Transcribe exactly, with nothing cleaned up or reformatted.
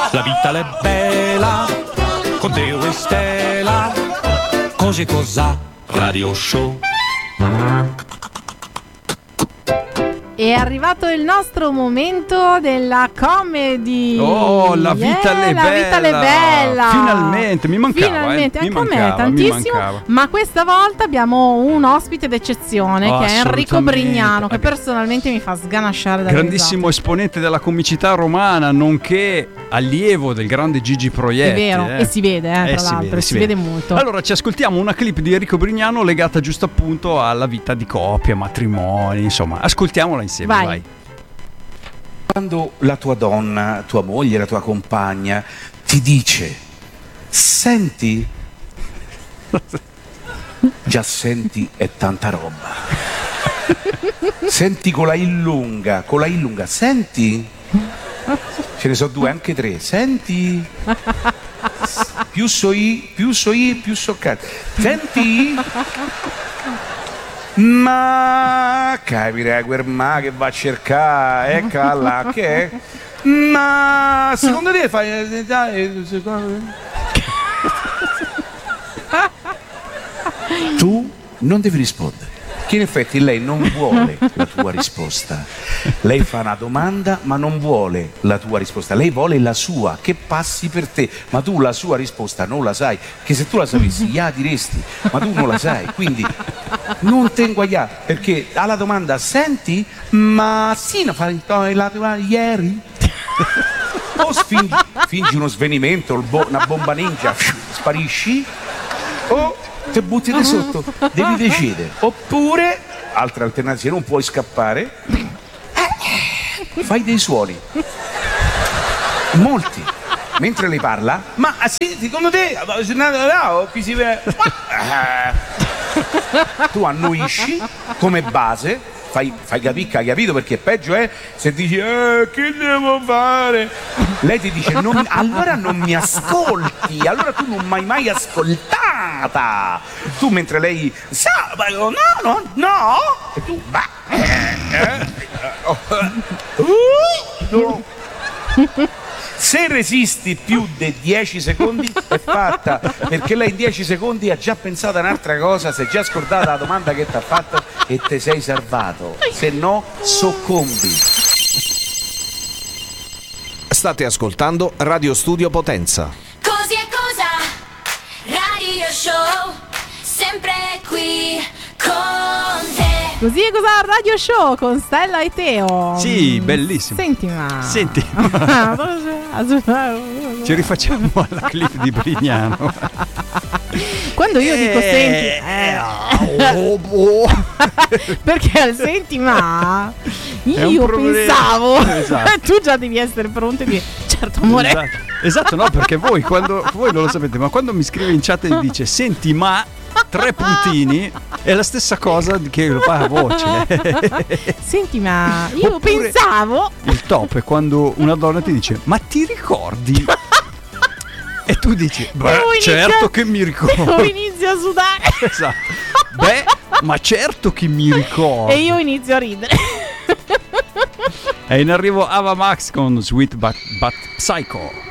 La vita è bella, con Teo e Stella, così cosa radio show. È arrivato il nostro momento della comedy. Oh, la vita yeah, è la bella. vita è bella. Finalmente, mi mancava. Finalmente, eh. mi anche a mancava, me tantissimo. mi mancava. Ma questa volta abbiamo un ospite d'eccezione Oh, che è Enrico assolutamente. Brignano, che personalmente mi fa sganasciare dalle Grandissimo risate. esponente della comicità romana, nonché allievo del grande Gigi Proietti. È vero, eh. e si vede, eh, tra Eh, si l'altro, vede, si, si vede. vede. molto. Allora ci ascoltiamo una clip di Enrico Brignano legata giusto appunto alla vita di coppia, matrimoni, insomma, ascoltiamola insieme, Vai. vai. Quando la tua donna, tua moglie, la tua compagna ti dice senti, già senti è tanta roba. Senti con la I lunga, con la I lunga, senti? Ce ne so due, anche tre, senti? Più so I, più so I, più so cazzo. Senti? Ma capire quel ma che va a cercare, ecco là, che è? Ma secondo te fai tu non devi rispondere, che in effetti lei non vuole la tua risposta. Lei fa una domanda ma non vuole la tua risposta, lei vuole la sua, che passi per te, ma tu la sua risposta non la sai, che se tu la sapessi ya diresti, ma tu non la sai, quindi non te inguagliare, perché alla domanda senti, ma sì, non fai la tua ieri? O fingi, fingi uno svenimento, il bo- una bomba ninja, sparisci, o ti butti di sotto, devi decidere. Oppure, altra alternativa, non puoi scappare, fai dei suoni, molti, mentre lei parla. Ma sì, secondo te tu annuisci come base, fai, fai capire che hai capito, perché peggio è se dici eh, che devo fare, lei ti dice non, allora non mi ascolti, allora tu non mi hai mai ascoltata, tu mentre lei sa, no no no e tu bah, eh, eh, oh, uh, no. Se resisti più di dieci secondi è fatta, perché lei in dieci secondi ha già pensato a un'altra cosa, si è già scordata la domanda che ti ha fatto e te sei salvato, se no soccombi. State ascoltando Radio Studio Potenza. Così è cosa, radio show, sempre qui con te. Così è cosa Radio Show con Stella e Teo. Sì, bellissimo. Senti ma Senti. Ci rifacciamo alla clip di Brignano. Quando io dico Eh, senti eh, oh, oh. perché al senti ma È un io problema. pensavo Esatto. tu già devi essere pronto e dire certo amore. Esatto. Esatto, no, perché voi quando voi non lo sapete, ma quando mi scrive in chat e dice senti ma tre puntini è la stessa cosa che lo fa a voce. Senti ma io Oppure- pensavo Il top è quando una donna ti dice ma ti ricordi? E tu dici beh, Devo iniziare- certo che mi Io ricordo. inizio a sudare Esatto. Beh, ma certo che mi ricordo. e io inizio a ridere. È in arrivo Ava Max con Sweet But, But Psycho.